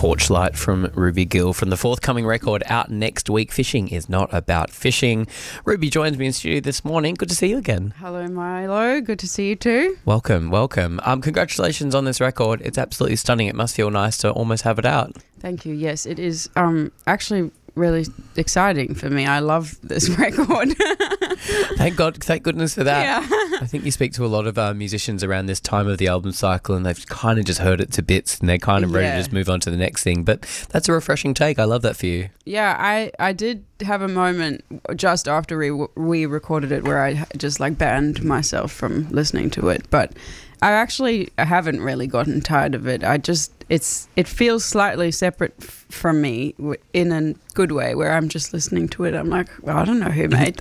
Porchlight from Ruby Gill from the forthcoming record out next week. Fishing is not about fishing. Ruby joins me in studio this morning. Good to see you again. Hello, Milo. Good to see you too. Welcome. Congratulations on this record. It's absolutely stunning. It must feel nice to almost have it out. Thank you. Yes, it is actually really exciting for me. I love this record. Thank goodness for that. Yeah. I think you speak to a lot of musicians around this time of the album cycle and they've kind of just heard it to bits and they're kind of ready to just move on to the next thing. But that's a refreshing take. I love that for you. Yeah, I did have a moment just after we recorded it where I just like banned myself from listening to it. But I haven't really gotten tired of it. It feels slightly separate from me in a good way where I'm just listening to it. I'm like, well, I don't know who made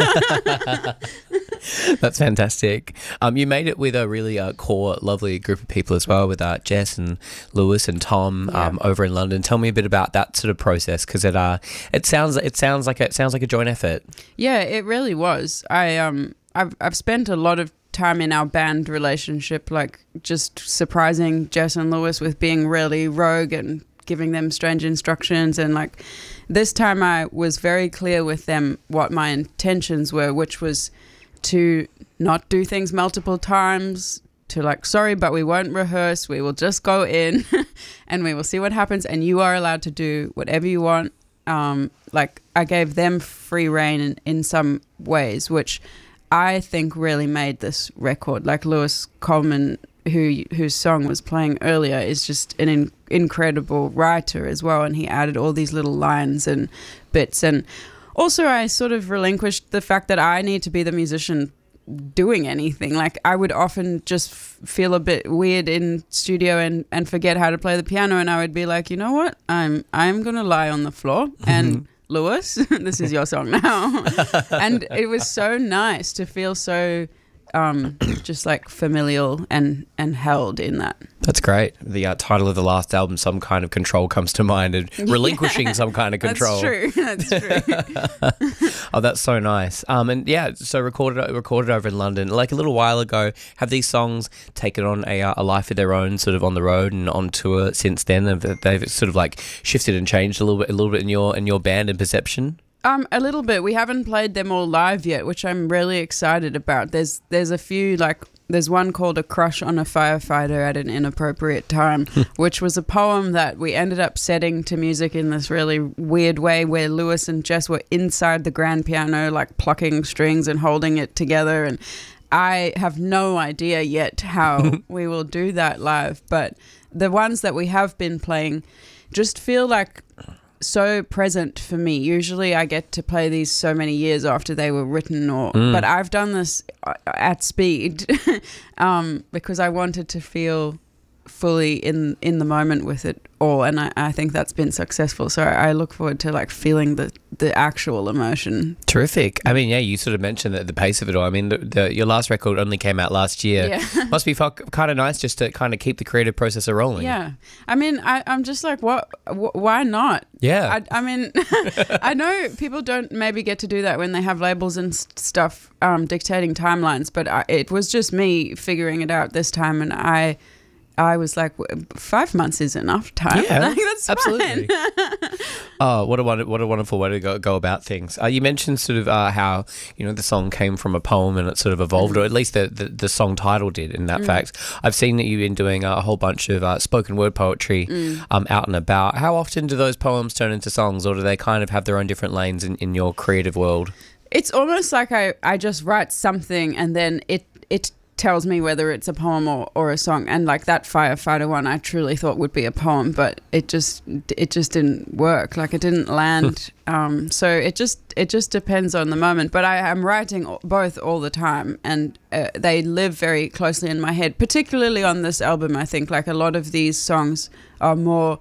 that. That's fantastic. You made it with a really core, lovely group of people as well, with Jess and Lewis and Tom over in London. Tell me a bit about that sort of process, because it sounds like a joint effort. Yeah, it really was. I've spent a lot of time in our band relationship, like just surprising Jess and Lewis with being really rogue and giving them strange instructions. And like this time I was very clear with them what my intentions were, which was to not do things multiple times, to like, sorry, but we won't rehearse. We will just go in and we will see what happens. And you are allowed to do whatever you want. Like I gave them free rein in some ways, which I think really made this record. Like Lewis Coleman, whose song was playing earlier, is just an incredible writer as well, and he added all these little lines and bits. And also I sort of relinquished the fact that I need to be the musician doing anything. Like I would often just feel a bit weird in studio and forget how to play the piano, and I would be like, you know what, I'm gonna lie on the floor and Lewis, this is your song now. And it was so nice to feel so just like familial and held in that. That's great. The title of the last album, Some Kind of Control, comes to mind, and relinquishing some kind of control. That's true. Oh, that's so nice. And yeah, so recorded over in London like a little while ago. Have these songs taken on a life of their own, sort of on the road and on tour since then? They've sort of like shifted and changed a little bit in your band and perception? A little bit. We haven't played them all live yet, which I'm really excited about. There's a few, like there's one called A Crush on a Firefighter at an Inappropriate Time, which was a poem that we ended up setting to music in this really weird way where Lewis and Jess were inside the grand piano, like plucking strings and holding it together. And I have no idea yet how we will do that live, but the ones that we have been playing just feel like so present for me. Usually I get to play these so many years after they were written, but I've done this at speed because I wanted to feel fully in the moment with it all, and I think that's been successful. So I look forward to like feeling the actual emotion. Terrific. I mean, yeah, you sort of mentioned the pace of it all. I mean, your last record only came out last year. Yeah. Must be kind of nice just to kind of keep the creative process rolling. Yeah. I mean, I'm just like, why not? Yeah. I mean, I know people don't maybe get to do that when they have labels and stuff dictating timelines, but it was just me figuring it out this time, and I was like, 5 months is enough time. Yeah, like, that's absolutely. Oh, what a wonderful way to go about things. You mentioned sort of how the song came from a poem and it sort of evolved, or at least the song title did. In that fact, I've seen that you've been doing a whole bunch of spoken word poetry out and about. How often do those poems turn into songs, or do they kind of have their own different lanes in your creative world? It's almost like I just write something and then it tells me whether it's a poem or a song. And like that firefighter one I truly thought would be a poem, but it just didn't work. Like it didn't land. So it just depends on the moment. But I am writing both all the time, and they live very closely in my head, particularly on this album. I think like a lot of these songs are more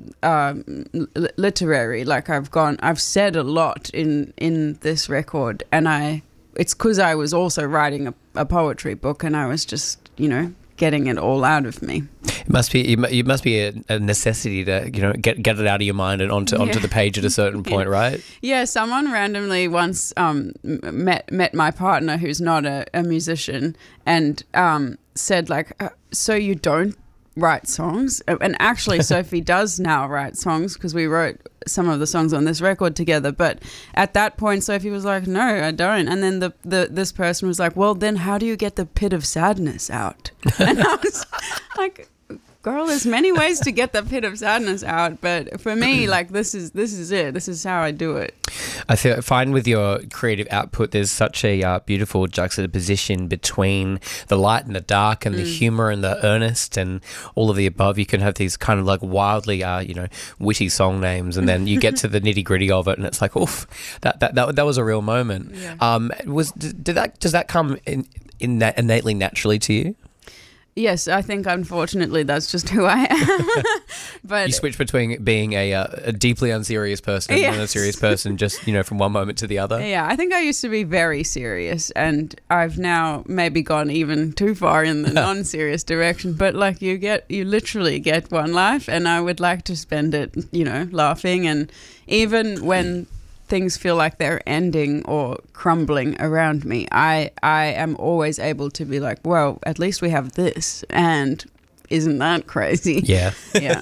literary. Like I've said a lot in this record, and it's because I was also writing a poetry book, and I was just, getting it all out of me. It must be a necessity to get it out of your mind and onto the page at a certain point, right? Yeah, someone randomly once met my partner who's not a musician, and said like, so you don't write songs. And actually, Sophie does now write songs because we wrote some of the songs on this record together. But at that point, Sophie was like, no, I don't. And then this person was like, well, then how do you get the pit of sadness out? And I was like, girl, there's many ways to get the pit of sadness out, but for me, like this is it. This is how I do it. I find with your creative output, there's such a beautiful juxtaposition between the light and the dark, and the humor and the earnest, and all of the above. You can have these kind of like wildly, witty song names, and then you get to the nitty gritty of it, and it's like, oof, that was a real moment. Yeah. Does that come in that innately naturally to you? Yes, I think unfortunately that's just who I am. But you switch between being a deeply unserious person and a serious person, just from one moment to the other. Yeah, I think I used to be very serious, and I've now maybe gone even too far in the non-serious direction. But like you literally get one life, and I would like to spend it, laughing, and even when things feel like they're ending or crumbling around me, I am always able to be like, well, at least we have this, and isn't that crazy? Yeah. Yeah.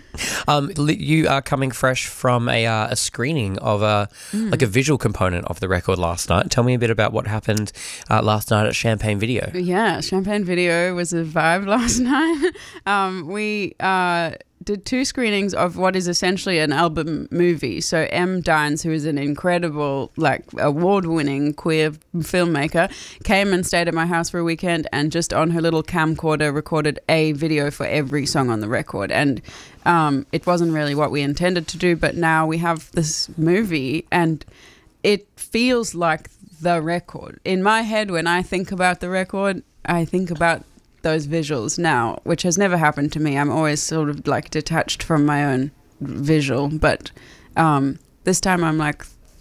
You are coming fresh from a screening of like a visual component of the record last night. Tell me a bit about what happened last night at Champagne Video. Yeah, Champagne Video was a vibe last night. We did 2 screenings of what is essentially an album movie. So M. Dines, who is an incredible, like, award-winning queer filmmaker, came and stayed at my house for a weekend, and just on her little camcorder recorded a video for every song on the record. And it wasn't really what we intended to do, but now we have this movie, and it feels like the record. In my head, when I think about the record, I think about those visuals now, which has never happened to me. I'm always sort of like detached from my own visual, but this time I'm like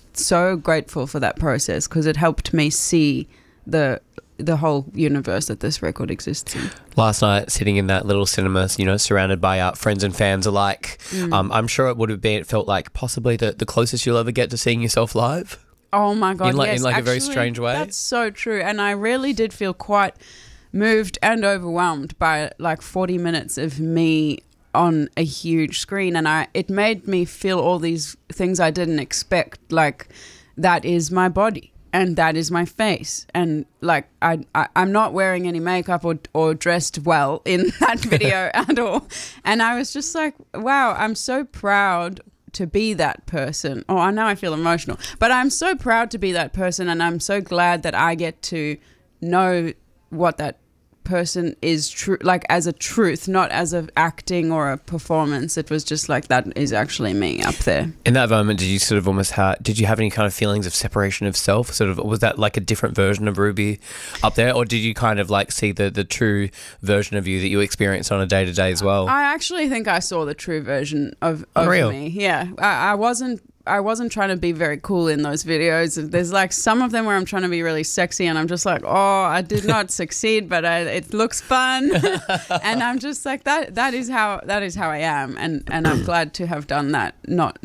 so grateful for that process, because it helped me see the whole universe that this record exists in. Last night, sitting in that little cinema, surrounded by friends and fans alike, I'm sure it felt like possibly the closest you'll ever get to seeing yourself live. Oh my God, yes. In like a very strange way. That's so true. And I really did feel quite moved and overwhelmed by like 40 minutes of me on a huge screen, and it made me feel all these things I didn't expect, like that is my body and that is my face, and like I'm not wearing any makeup or dressed well in that video at all, and I was just like, wow, I'm so proud to be that person. Oh, now I feel emotional, but I'm so proud to be that person, and I'm so glad that I get to know what that person is true, like as a truth, not as a acting or a performance. It was just like, that is actually me up there. In that moment, did you sort of did you have any kind of feelings of separation of self? Sort of, was that like a different version of Ruby up there, or did you kind of like see the true version of you that you experience on a day-to-day as well? I actually think I saw the true version of Real. me. Yeah, I wasn't trying to be very cool in those videos. There's like some of them where I'm trying to be really sexy, and I'm just like, oh, I did not succeed, but it looks fun. And I'm just like, that is how I am, and I'm glad to have done that.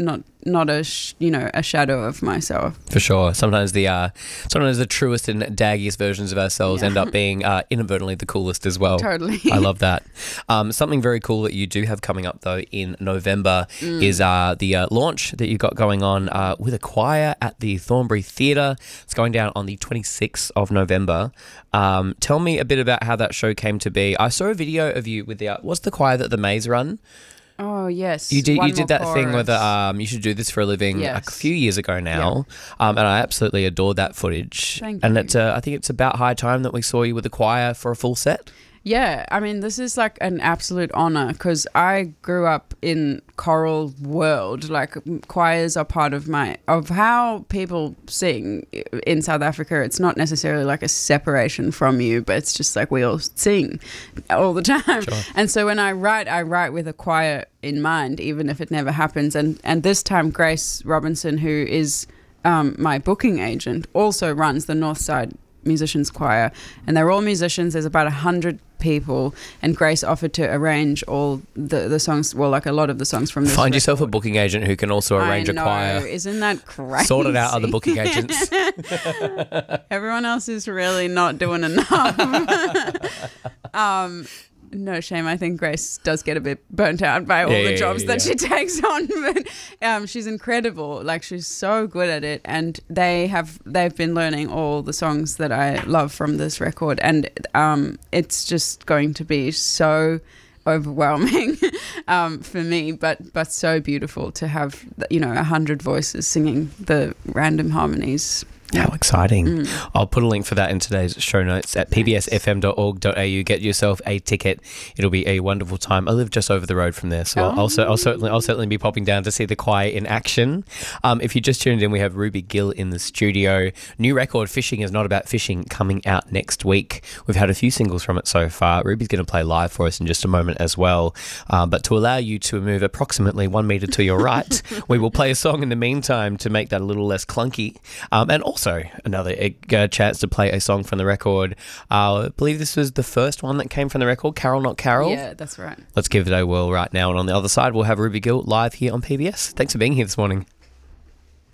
Not a shadow of myself. For sure. Sometimes the truest and daggiest versions of ourselves end up being inadvertently the coolest as well. Totally. I love that. Something very cool that you do have coming up though in November is the launch that you've got going on with a choir at the Thornbury Theatre. It's going down on the 26th of November. Tell me a bit about how that show came to be. I saw a video of you with what's the choir that the Maze run? Oh yes, you did that thing with you should do this for a living a few years ago now, and I absolutely adored that footage. Thank you. And I think it's about high time that we saw you with the choir for a full set. Yeah, I mean, this is like an absolute honor, because I grew up in choral world. Like, choirs are part of how people sing in South Africa. It's not necessarily like a separation from you, but it's just like we all sing all the time. Sure. And so when I write with a choir in mind, even if it never happens. And this time, Grace Robinson, who is my booking agent, also runs the Northside Musicians Choir, and they're all musicians. There's about 100 people, and Grace offered to arrange all the songs, well, like a lot of the songs from this Find record. Yourself a booking agent who can also arrange a choir. Isn't that crazy? Sort it out, other booking agents. Everyone else is really not doing enough. no shame. I think Grace does get a bit burnt out by all the jobs that she takes on, but she's incredible. Like, she's so good at it, and they've been learning all the songs that I love from this record, and it's just going to be so overwhelming for me, but so beautiful to have 100 voices singing the random harmonies. How exciting. I'll put a link for that in today's show notes at pbsfm.org.au. Get yourself a ticket. It'll be a wonderful time. I live just over the road from there, so I'll certainly be popping down to see the choir in action. If you just tuned in, we have Ruby Gill in the studio. New record, Fishing is Not About Fishing, coming out next week. We've had a few singles from it so far. Ruby's going to play live for us in just a moment as well. But to allow you to move approximately 1 metre to your right, we will play a song in the meantime to make that a little less clunky. And also another chance to play a song from the record. I believe this was the first one that came from the record, Carol Not Carol. Yeah, that's right. Let's give it a whirl right now. And on the other side, we'll have Ruby Gill live here on PBS. Thanks for being here this morning.